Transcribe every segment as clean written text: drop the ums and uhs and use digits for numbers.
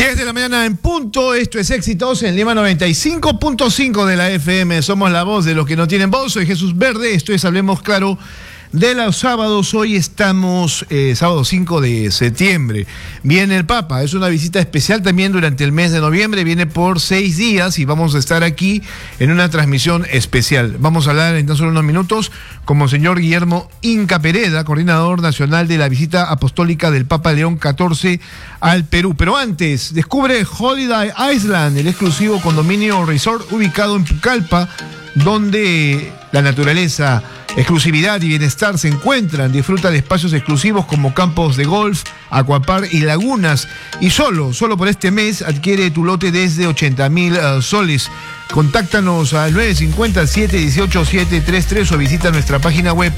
10 de la mañana en punto, esto es Éxitos en Lima 95.5 de la FM. Somos la voz de los que no tienen voz. Soy Jesús Verde, esto es Hablemos Claro de los sábados. Hoy estamos sábado 5 de septiembre. Viene el Papa, es una visita especial también durante el mes de noviembre. Viene por 6 días y vamos a estar aquí en una transmisión especial. Vamos a hablar en tan solo unos minutos con Monseñor Guillermo Inca Pereda, coordinador nacional de la visita apostólica del Papa León XIV al Perú. Pero antes, descubre Holiday Island, el exclusivo condominio resort ubicado en Pucallpa, donde la naturaleza, exclusividad y bienestar se encuentran. Disfruta de espacios exclusivos como campos de golf, aquapark y lagunas. Y solo por este mes adquiere tu lote desde 80.000 soles. Contáctanos al 950-718-733 o visita nuestra página web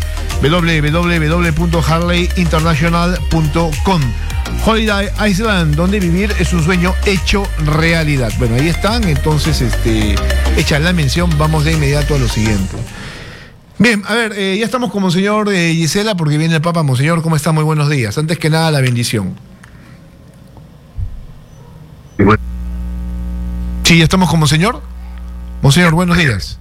www.harleyinternational.com. Holiday Island, donde vivir es un sueño hecho realidad. Bueno, ahí están, entonces hecha la mención, vamos de inmediato a lo siguiente. Bien, a ver, ya estamos con Monseñor Gisela porque viene el Papa. Monseñor, ¿cómo está? Muy buenos días. Antes que nada, la bendición. Sí, ya estamos con Monseñor. Monseñor, buenos días.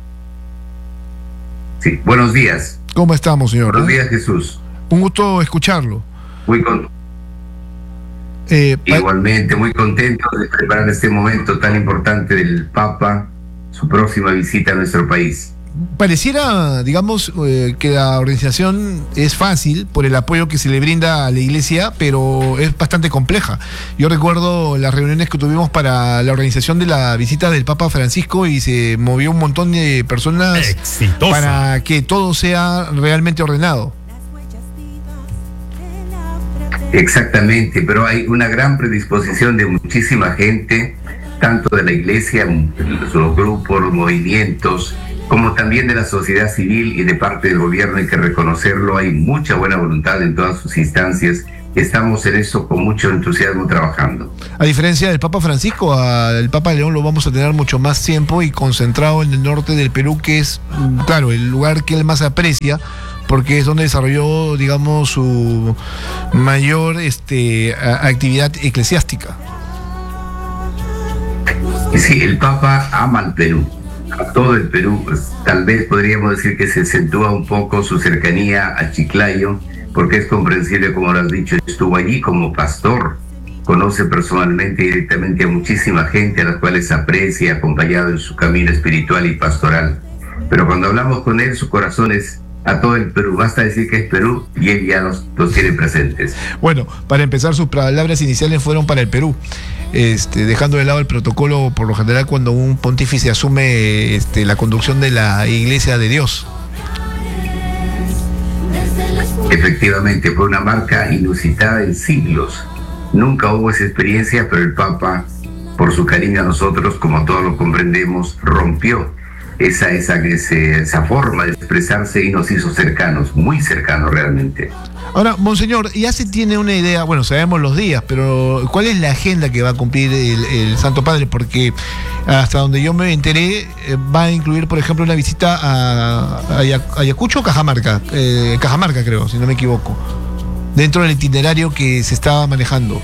Sí, buenos días. ¿Cómo está, Monseñor? Buenos días, Jesús. Un gusto escucharlo. Muy contento. Igualmente, muy contento de preparar este momento tan importante del Papa, su próxima visita a nuestro país. Pareciera, digamos, que la organización es fácil por el apoyo que se le brinda a la Iglesia, pero es bastante compleja. Yo recuerdo las reuniones que tuvimos para la organización de la visita del Papa Francisco y se movió un montón de personas exitosa para que todo sea realmente ordenado. Exactamente, pero hay una gran predisposición de muchísima gente, tanto de la Iglesia, los grupos, los movimientos, como también de la sociedad civil y de parte del gobierno. Hay que reconocerlo, hay mucha buena voluntad en todas sus instancias. Estamos en eso con mucho entusiasmo trabajando. A diferencia del Papa Francisco, al Papa León lo vamos a tener mucho más tiempo y concentrado en el norte del Perú, que es, claro, el lugar que él más aprecia, porque es donde desarrolló, digamos, su mayor actividad eclesiástica. Sí, el Papa ama al Perú, a todo el Perú. Tal vez podríamos decir que se acentúa un poco su cercanía a Chiclayo, porque es comprensible, como lo has dicho, estuvo allí como pastor, conoce personalmente y directamente a muchísima gente a las cuales aprecia, acompañado en su camino espiritual y pastoral. Pero cuando hablamos con él, su corazón es a todo el Perú. Basta decir que es Perú y él ya los tiene presentes. Bueno, para empezar, sus palabras iniciales fueron para el Perú, dejando de lado el protocolo por lo general cuando un pontífice asume la conducción de la Iglesia de Dios. Efectivamente, fue una marca inusitada en siglos. Nunca hubo esa experiencia, pero el Papa, por su cariño a nosotros, como todos lo comprendemos, rompió esa forma de expresarse y nos hizo cercanos, muy cercanos realmente. Ahora, Monseñor, ya se tiene una idea, bueno, sabemos los días, pero ¿cuál es la agenda que va a cumplir el Santo Padre? Porque hasta donde yo me enteré, va a incluir, por ejemplo, una visita a Ayacucho o Cajamarca, Cajamarca creo, si no me equivoco, dentro del itinerario que se estaba manejando.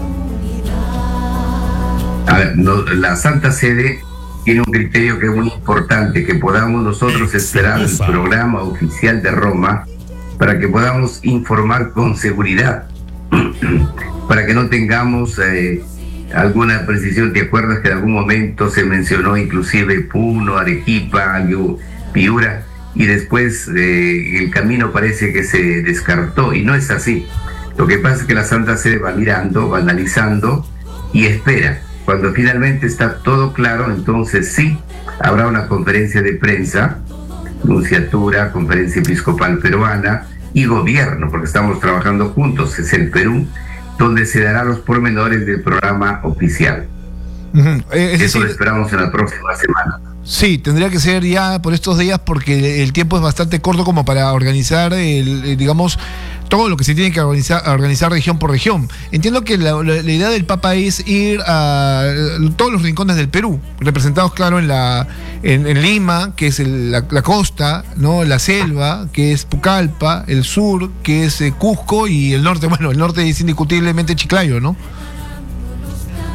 A ver, la Santa Sede tiene un criterio que es muy importante, que podamos nosotros esperar el programa oficial de Roma para que podamos informar con seguridad, para que no tengamos alguna precisión. ¿Te acuerdas que en algún momento se mencionó inclusive Puno, Arequipa, Piura, y después el camino parece que se descartó, y no es así? Lo que pasa es que la Santa Sede va mirando, va analizando y espera. Cuando finalmente está todo claro, entonces sí, habrá una conferencia de prensa, nunciatura, conferencia episcopal peruana y gobierno, porque estamos trabajando juntos, es el Perú, donde se darán los pormenores del programa oficial. Eso lo esperamos en la próxima semana. Sí, tendría que ser ya por estos días porque el tiempo es bastante corto como para organizar, digamos, todo lo que se tiene que organizar región por región. Entiendo que la idea del Papa es ir a todos los rincones del Perú, representados, claro, en Lima, que es la costa, ¿no? La selva, que es Pucallpa, el sur, que es Cusco, y el norte, bueno, el norte es indiscutiblemente Chiclayo, ¿no?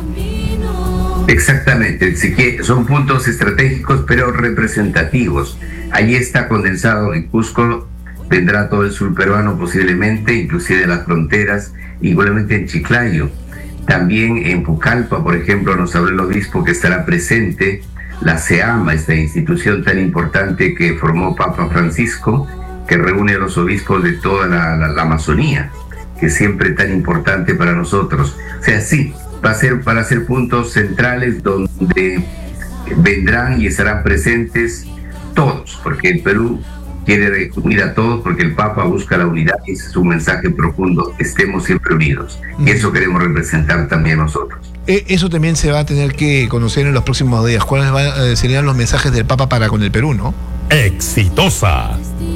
Exactamente, sí que son puntos estratégicos pero representativos. Allí está condensado en Cusco, vendrá todo el sur peruano posiblemente, inclusive de las fronteras, igualmente en Chiclayo. También en Pucallpa, por ejemplo, nos habló el obispo que estará presente la SEAMA, esta institución tan importante que formó Papa Francisco, que reúne a los obispos de toda la Amazonía, que es siempre tan importante para nosotros. O sea, sí, va a ser para ser puntos centrales donde vendrán y estarán presentes todos, porque el Perú quiere unir a todos, porque el Papa busca la unidad y ese es un mensaje profundo, estemos siempre unidos. Y eso queremos representar también nosotros. Eso también se va a tener que conocer en los próximos días. ¿Cuáles serían los mensajes del Papa para con el Perú, no? Exitosa.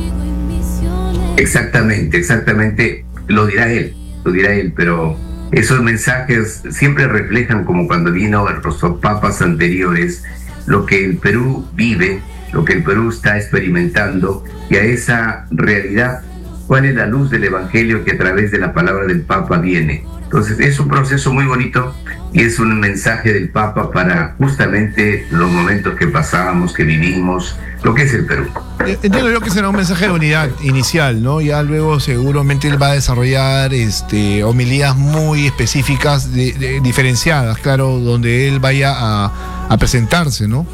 Exactamente, lo dirá él, pero esos mensajes siempre reflejan, como cuando vino los papas anteriores, lo que el Perú vive, lo que el Perú está experimentando, y a esa realidad, cuál es la luz del Evangelio que a través de la palabra del Papa viene. Entonces es un proceso muy bonito y es un mensaje del Papa para justamente los momentos que pasábamos, que vivimos, lo que es el Perú. Entiendo yo que será un mensaje de unidad inicial, ¿no? Ya luego seguramente él va a desarrollar homilías muy específicas, diferenciadas, claro, donde él vaya a presentarse, ¿no?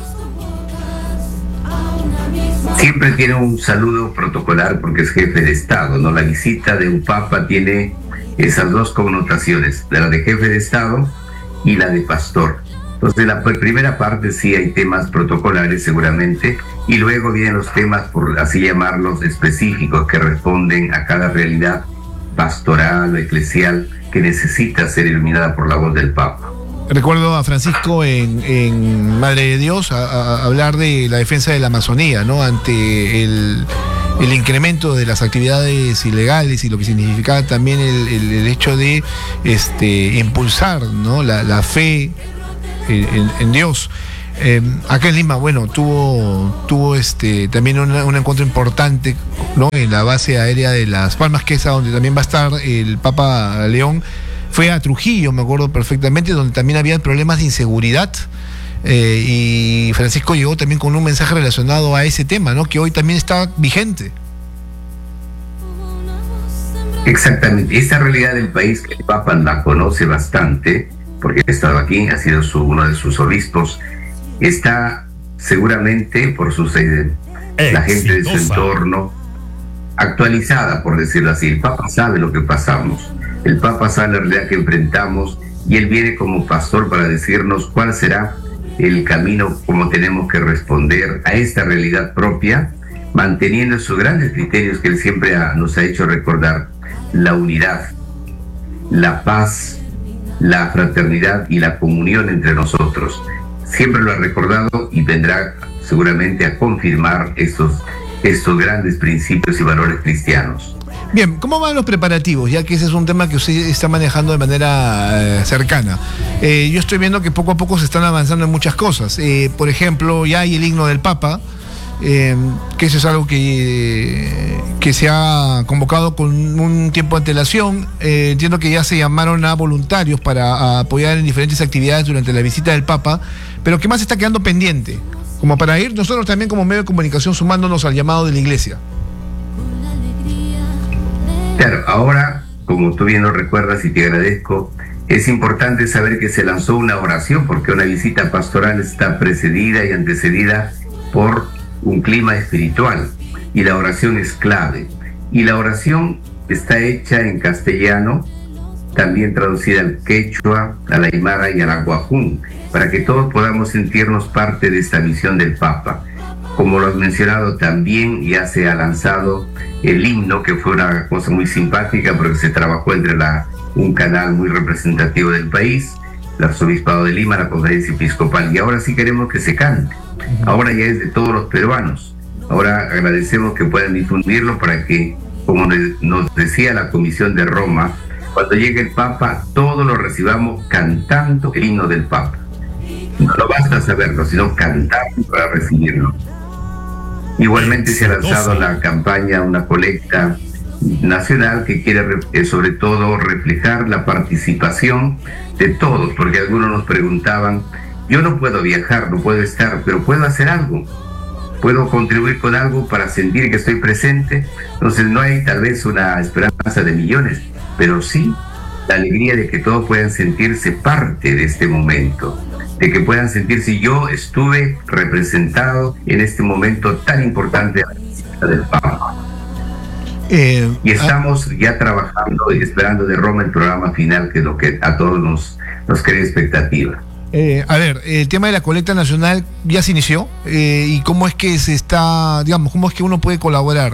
Siempre tiene un saludo protocolar porque es jefe de Estado, ¿no? La visita de un Papa tiene esas dos connotaciones, la de jefe de Estado y la de pastor. Entonces, la primera parte sí hay temas protocolares seguramente, y luego vienen los temas, por así llamarlos, específicos que responden a cada realidad pastoral o eclesial que necesita ser iluminada por la voz del Papa. Recuerdo a Francisco en Madre de Dios a hablar de la defensa de la Amazonía, ¿no? Ante el incremento de las actividades ilegales y lo que significaba también el hecho de impulsar, ¿no? la fe en Dios. Acá en Lima, bueno, tuvo también un encuentro importante, ¿no? En la base aérea de Las Palmas, que es a donde también va a estar el Papa León. Fue a Trujillo, me acuerdo perfectamente, donde también había problemas de inseguridad, y Francisco llegó también con un mensaje relacionado a ese tema, ¿no? Que hoy también está vigente. Exactamente, esta realidad del país que el Papa la conoce bastante, porque ha estado aquí, ha sido uno de sus obispos, está seguramente por la gente de su entorno actualizada, por decirlo así. El Papa sabe lo que pasamos, el Papa sabe la realidad que enfrentamos, y él viene como pastor para decirnos cuál será el camino, cómo tenemos que responder a esta realidad propia, manteniendo sus grandes criterios que él siempre nos ha hecho recordar: la unidad, la paz, la fraternidad y la comunión entre nosotros. Siempre lo ha recordado y vendrá seguramente a confirmar estos grandes principios y valores cristianos. Bien, ¿cómo van los preparativos? Ya que ese es un tema que usted está manejando de manera cercana. Yo estoy viendo que poco a poco se están avanzando en muchas cosas. Por ejemplo, ya hay el himno del Papa, que eso es algo que se ha convocado con un tiempo de antelación. Entiendo que ya se llamaron a voluntarios para apoyar en diferentes actividades durante la visita del Papa, pero ¿qué más está quedando pendiente? Como para ir nosotros también como medio de comunicación sumándonos al llamado de la Iglesia. Claro, ahora, como tú bien lo recuerdas y te agradezco, es importante saber que se lanzó una oración, porque una visita pastoral está precedida y antecedida por un clima espiritual, y la oración es clave. Y la oración está hecha en castellano, también traducida al quechua, al aymara y al aguajún, para que todos podamos sentirnos parte de esta misión del Papa. Como lo has mencionado, también ya se ha lanzado el himno, que fue una cosa muy simpática porque se trabajó entre un canal muy representativo del país, el Arzobispado de Lima, la Conferencia Episcopal, y ahora sí queremos que se cante. Ahora ya es de todos los peruanos. Ahora agradecemos que puedan difundirlo para que, como nos decía la Comisión de Roma, cuando llegue el Papa, todos lo recibamos cantando el himno del Papa. No basta saberlo, sino cantar para recibirlo. Igualmente se ha lanzado la campaña, una colecta nacional que quiere sobre todo reflejar la participación de todos, porque algunos nos preguntaban yo no puedo viajar, no puedo estar, pero puedo hacer algo. Puedo contribuir con algo para sentir que estoy presente. Entonces no hay tal vez una esperanza de millones, pero sí la alegría de que todos puedan sentirse parte de este momento, de que puedan sentirse yo estuve representado en este momento tan importante de la visita del Papa. Y estamos ya trabajando y esperando de Roma el programa final, que es lo que a todos nos crea expectativa. El tema de la colecta nacional ya se inició, y cómo es que se está, digamos, cómo es que uno puede colaborar.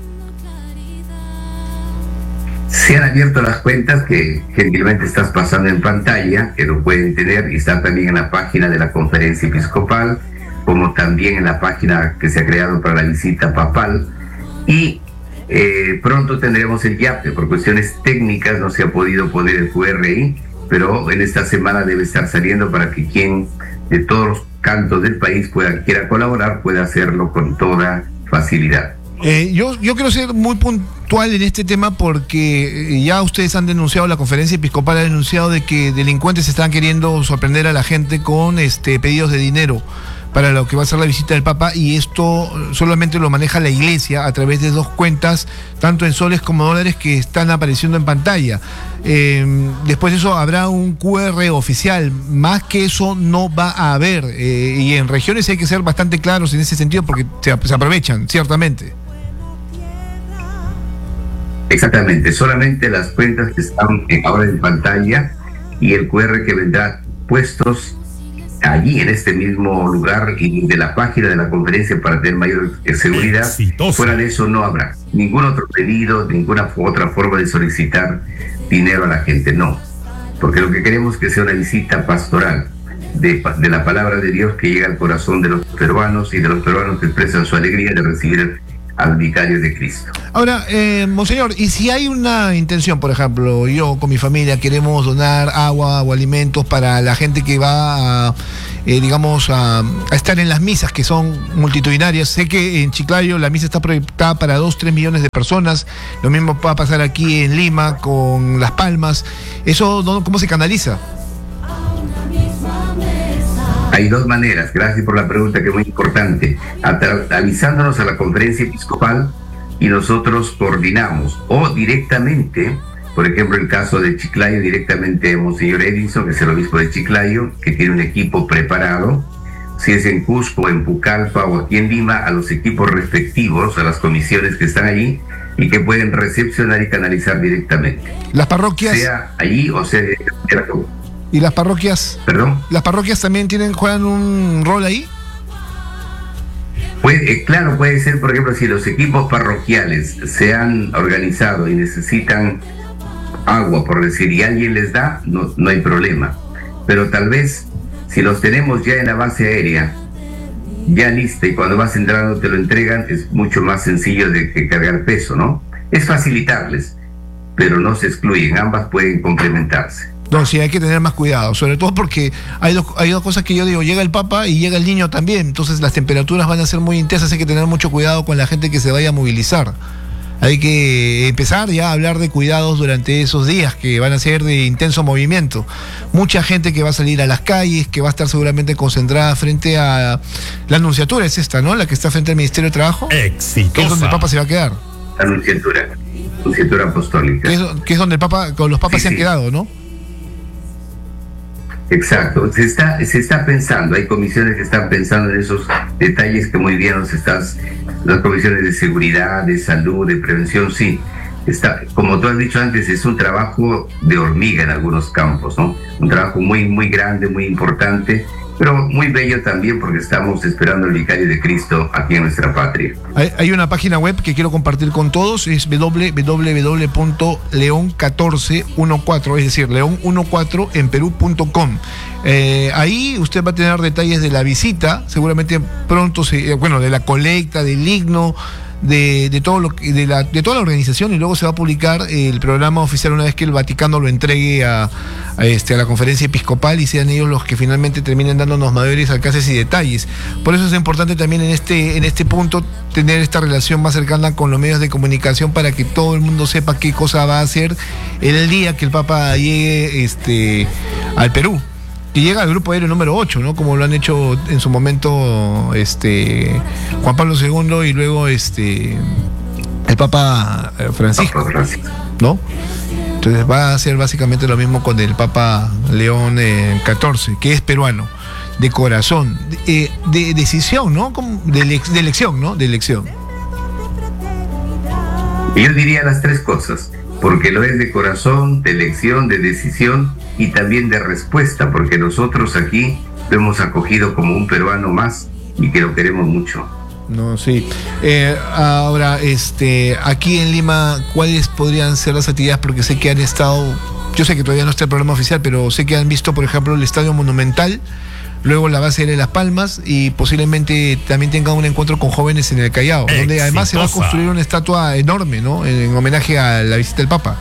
Se han abierto las cuentas que gentilmente estás pasando en pantalla, que lo pueden tener, y está también en la página de la Conferencia Episcopal, como también en la página que se ha creado para la visita papal, y pronto tendremos el YAPE. Por cuestiones técnicas no se ha podido poner el QR ahí, pero en esta semana debe estar saliendo para que quien de todos los cantos del país quiera colaborar, pueda hacerlo con toda facilidad. Yo quiero ser muy puntual en este tema porque ya ustedes han denunciado, la Conferencia Episcopal ha denunciado de que delincuentes están queriendo sorprender a la gente con pedidos de dinero para lo que va a ser la visita del Papa, y esto solamente lo maneja la Iglesia a través de 2 cuentas, tanto en soles como dólares, que están apareciendo en pantalla. Después de eso habrá un QR oficial, más que eso no va a haber, y en regiones hay que ser bastante claros en ese sentido porque se aprovechan, ciertamente. Exactamente, solamente las cuentas que están ahora en pantalla y el QR que vendrá puestos allí en este mismo lugar y de la página de la conferencia para tener mayor seguridad. Fuera de eso no habrá ningún otro pedido, ninguna otra forma de solicitar dinero a la gente, no, porque lo que queremos es que sea una visita pastoral de la palabra de Dios que llega al corazón de los peruanos, y de los peruanos que expresan su alegría de recibir al vicario de Cristo. Ahora, monseñor, y si hay una intención, por ejemplo, yo con mi familia queremos donar agua o alimentos para la gente que va a estar en las misas, que son multitudinarias. Sé que en Chiclayo la misa está proyectada para 2-3 millones de personas. Lo mismo va a pasar aquí en Lima con Las Palmas. ¿Eso cómo se canaliza? Hay 2 maneras, gracias por la pregunta, que es muy importante. Avisándonos a la Conferencia Episcopal y nosotros coordinamos, o directamente, por ejemplo, el caso de Chiclayo, directamente a Monseñor Edison, que es el obispo de Chiclayo, que tiene un equipo preparado. Si es en Cusco, en Pucallpa o aquí en Lima, a los equipos respectivos, a las comisiones que están allí y que pueden recepcionar y canalizar directamente. Las parroquias, sea allí o sea directamente. ¿Y las parroquias? ¿Perdón? ¿Las parroquias también juegan un rol ahí? Claro, puede ser, por ejemplo, si los equipos parroquiales se han organizado y necesitan agua, por decir, y alguien les da, no hay problema. Pero tal vez, si los tenemos ya en la base aérea, ya lista, y cuando vas entrando te lo entregan, es mucho más sencillo de que cargar peso, ¿no? Es facilitarles, pero no se excluyen, ambas pueden complementarse. No, sí, hay que tener más cuidado, sobre todo porque hay dos cosas que yo digo: llega el Papa y llega el niño también, entonces las temperaturas van a ser muy intensas, hay que tener mucho cuidado con la gente que se vaya a movilizar. Hay que empezar ya a hablar de cuidados durante esos días que van a ser de intenso movimiento. Mucha gente que va a salir a las calles, que va a estar seguramente concentrada frente a la Anunciatura, es esta, ¿no? La que está frente al Ministerio de Trabajo. Exitosa. Que es donde el Papa se va a quedar. La Anunciatura Apostólica. Que es donde el Papa, con los papas se han quedado, ¿no? Exacto, se está pensando, hay comisiones que están pensando en esos detalles que muy bien las comisiones de seguridad, de salud, de prevención, sí. Como tú has dicho antes, es un trabajo de hormiga en algunos campos, ¿no? Un trabajo muy, muy grande, muy importante, pero muy bello también porque estamos esperando al vicario de Cristo aquí en nuestra patria. Hay una página web que quiero compartir con todos, es www.leon1414, es decir, leon14 en Perú.com. Ahí usted va a tener detalles de la visita, seguramente pronto, de la colecta, del himno, de todo de toda la organización, y luego se va a publicar el programa oficial una vez que el Vaticano lo entregue a la Conferencia Episcopal y sean ellos los que finalmente terminen dándonos mayores alcances y detalles. Por eso es importante también en este punto tener esta relación más cercana con los medios de comunicación para que todo el mundo sepa qué cosa va a hacer el día que el Papa llegue al Perú. que llega al grupo aéreo número 8, ¿no? Como lo han hecho en su momento Juan Pablo II y luego el Papa Francisco, ¿no? Entonces va a ser básicamente lo mismo con el Papa León XIV, que es peruano, de corazón, de decisión, ¿no? De elección, ¿no? De elección. Yo diría las tres cosas, porque lo es de corazón, de elección, de decisión y también de respuesta, porque nosotros aquí lo hemos acogido como un peruano más y que lo queremos mucho. No, sí. Ahora, aquí en Lima, ¿cuáles podrían ser las actividades? Porque sé que han estado, yo sé que todavía no está el programa oficial, pero sé que han visto, por ejemplo, el Estadio Monumental, luego la base de Las Palmas y posiblemente también tengan un encuentro con jóvenes en el Callao, donde además se va a construir una estatua enorme, ¿no? En homenaje a la visita del Papa.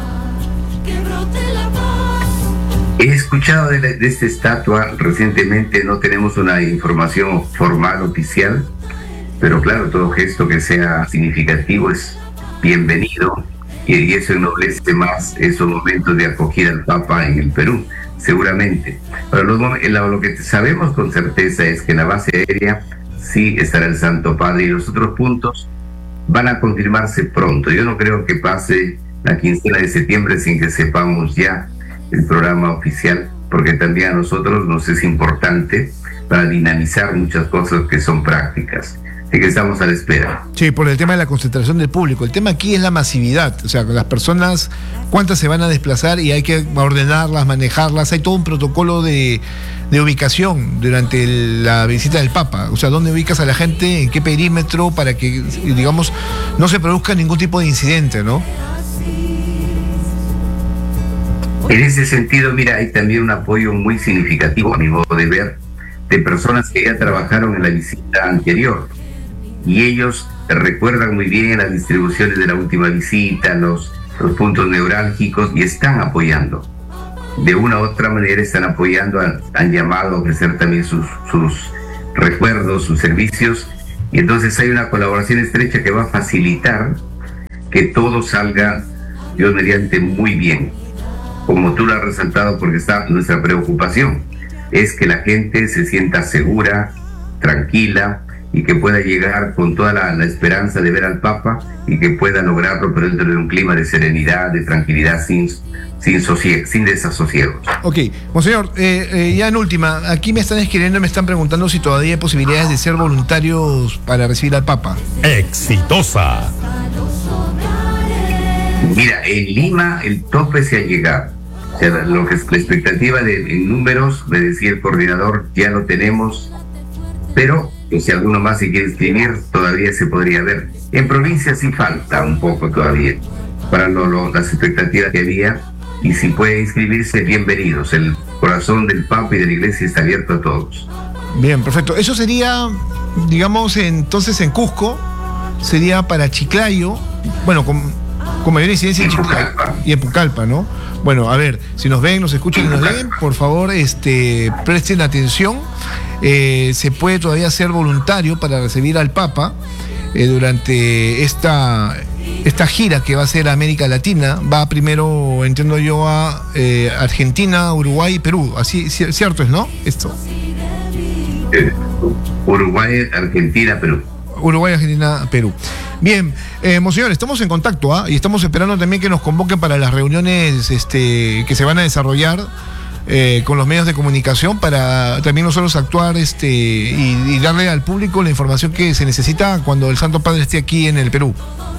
He escuchado de esta estatua recientemente, no tenemos una información formal oficial, pero claro, todo gesto que sea significativo es bienvenido y eso ennoblece más esos momentos de acogida al Papa en el Perú, seguramente. Pero lo que sabemos con certeza es que en la base aérea sí estará el Santo Padre y los otros puntos van a confirmarse pronto. Yo no creo que pase la quincena de septiembre sin que sepamos ya el programa oficial, porque también a nosotros nos es importante para dinamizar muchas cosas que son prácticas. Así que estamos a la espera. Sí, por el tema de la concentración del público. El tema aquí es la masividad. O sea, las personas, cuántas se van a desplazar y hay que ordenarlas, manejarlas. Hay todo un protocolo de ubicación durante la visita del Papa. O sea, ¿dónde ubicas a la gente? ¿En qué perímetro? Para que, digamos, no se produzca ningún tipo de incidente, ¿no? En ese sentido, mira, hay también un apoyo muy significativo, a mi modo de ver, de personas que ya trabajaron en la visita anterior. Y ellos recuerdan muy bien las distribuciones de la última visita, los puntos neurálgicos y están apoyando. De una u otra manera están apoyando, han llamado a ofrecer también sus recuerdos, sus servicios. Y entonces hay una colaboración estrecha que va a facilitar que todo salga, Dios mediante, muy bien. Como tú lo has resaltado, porque está nuestra preocupación, es que la gente se sienta segura, tranquila, y que pueda llegar con toda la esperanza de ver al Papa y que pueda lograrlo, pero dentro de un clima de serenidad, de tranquilidad, sin desasosiegos. Ok, monseñor, ya en última, aquí me están escribiendo, me están preguntando si todavía hay posibilidades de ser voluntarios para recibir al Papa. Exitosa. Mira, en Lima el tope se ha llegado. O sea, lo que es la expectativa en números, me decía el coordinador, ya lo tenemos, pero si alguno más se quiere inscribir, todavía se podría ver. En provincia sí falta un poco todavía para las expectativas que había, y si puede inscribirse, bienvenidos. El corazón del Papa y de la Iglesia está abierto a todos. Bien, perfecto. Eso sería, digamos, entonces en Cusco, sería para Chiclayo, bueno, con mayor incidencia en Chiclayo y en Pucallpa, ¿no? Bueno, a ver, si nos ven, nos escuchan y nos leen, por favor, presten atención. Se puede todavía ser voluntario para recibir al Papa durante esta gira que va a ser a América Latina. Va primero, entiendo yo, a Argentina, Uruguay y Perú. Así, cierto es, ¿no? Esto. Uruguay, Argentina, Perú. Uruguay, Argentina, Perú. Bien, monseñor, estamos en contacto, y estamos esperando también que nos convoquen para las reuniones que se van a desarrollar con los medios de comunicación, para también nosotros actuar y darle al público la información que se necesita cuando el Santo Padre esté aquí en el Perú.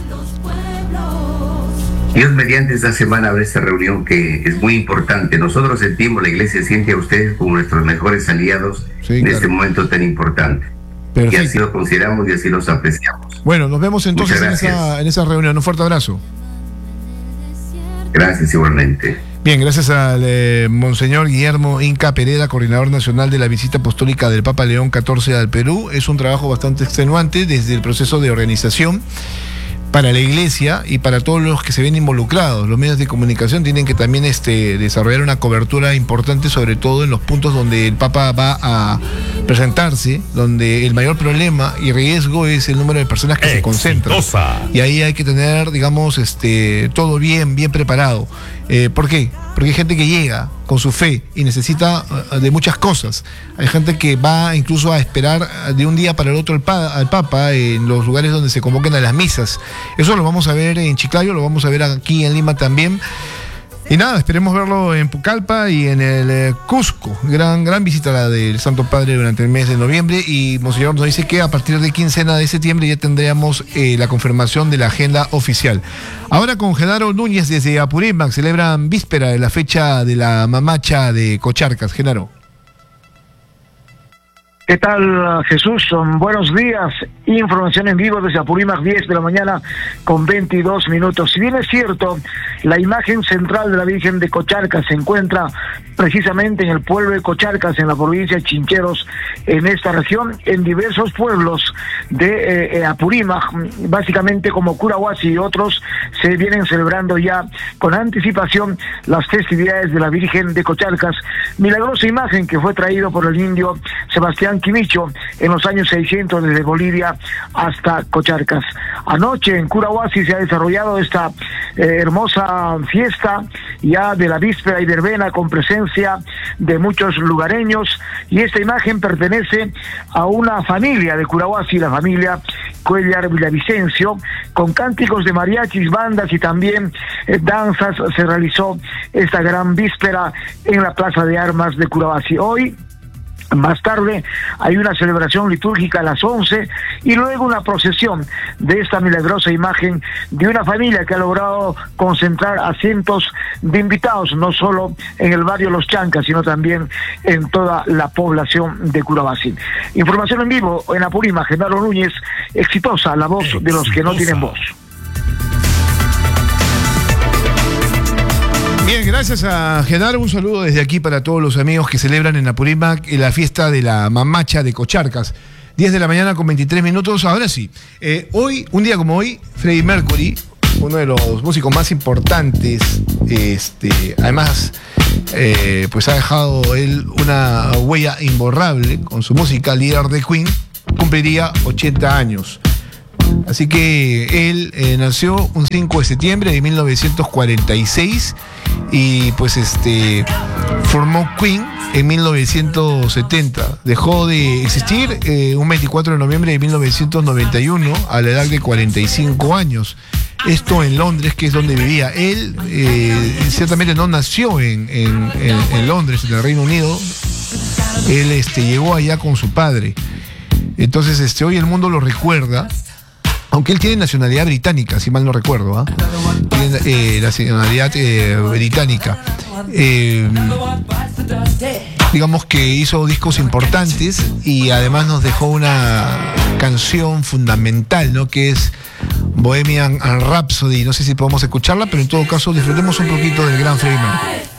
Dios mediante, esta semana habrá esta reunión que es muy importante. Nosotros sentimos, la Iglesia siente a ustedes como nuestros mejores aliados, sí, en este momento tan importante. Perfecto. Y así lo consideramos y así los apreciamos. Bueno, nos vemos entonces en esa reunión. Un fuerte abrazo. Gracias, igualmente. Bien, gracias al monseñor Guillermo Inca Pereda, coordinador nacional de la visita apostólica del Papa León XIV al Perú. Es un trabajo bastante extenuante desde el proceso de organización para la Iglesia y para todos los que se ven involucrados. Los medios de comunicación tienen que también desarrollar una cobertura importante, sobre todo en los puntos donde el Papa va presentarse, donde el mayor problema y riesgo es el número de personas que se concentran. Y ahí hay que tener, digamos, todo bien preparado. ¿Por qué? Porque hay gente que llega con su fe y necesita de muchas cosas. Hay gente que va incluso a esperar de un día para el otro al Papa en los lugares donde se convoquen a las misas. Eso lo vamos a ver en Chiclayo, lo vamos a ver aquí en Lima también. Y nada, esperemos verlo en Pucallpa y en el Cusco. Gran visita la del Santo Padre durante el mes de noviembre. Y Monseñor nos dice que a partir de quincena de septiembre ya tendríamos la confirmación de la agenda oficial. Ahora con Genaro Núñez desde Apurímac, celebran víspera de la fecha de la mamacha de Cocharcas. Genaro. ¿Qué tal, Jesús? Buenos días. Información en vivo desde Apurímac, 10 de la mañana con 22 minutos. Si bien es cierto, la imagen central de la Virgen de Cocharcas se encuentra precisamente en el pueblo de Cocharcas, en la provincia de Chincheros, en esta región, en diversos pueblos de Apurímac, básicamente como Curahuasi y otros, se vienen celebrando ya con anticipación las festividades de la Virgen de Cocharcas. Milagrosa imagen que fue traído por el indio Sebastián Quimicho en los años 600 desde Bolivia hasta Cocharcas. Anoche en Curahuasi se ha desarrollado esta hermosa fiesta ya de la víspera y verbena con presencia de muchos lugareños, y esta imagen pertenece a una familia de Curahuasi, la familia Cuellar Villavicencio, con cánticos de mariachis, bandas y también danzas. Se realizó esta gran víspera en la Plaza de Armas de Curahuasi. Hoy, más tarde, hay una celebración litúrgica a las 11 y luego una procesión de esta milagrosa imagen de una familia que ha logrado concentrar a cientos de invitados, no solo en el barrio Los Chancas, sino también en toda la población de Curahuasi. Información en vivo en Apurímac, Genaro Núñez, exitosa, la voz de los que no tienen voz. Bien, gracias a Genaro, un saludo desde aquí para todos los amigos que celebran en Apurímac la fiesta de la mamacha de Cocharcas. 10 de la mañana con 23 minutos, ahora sí. Hoy, un día como hoy, Freddie Mercury, uno de los músicos más importantes, además, pues ha dejado él una huella imborrable con su música, líder de Queen, cumpliría 80 años. Así que él nació un 5 de septiembre de 1946 y pues formó Queen en 1970. Dejó de existir un 24 de noviembre de 1991 a la edad de 45 años. Esto en Londres, que es donde vivía. Él ciertamente no nació en Londres, en el Reino Unido. Él llegó allá con su padre. Entonces hoy el mundo lo recuerda. Aunque él tiene nacionalidad británica, si mal no recuerdo, tiene nacionalidad británica. Digamos que hizo discos importantes y además nos dejó una canción fundamental, ¿no? Que es Bohemian Rhapsody. No sé si podemos escucharla, pero en todo caso disfrutemos un poquito del gran Freddie Mercury.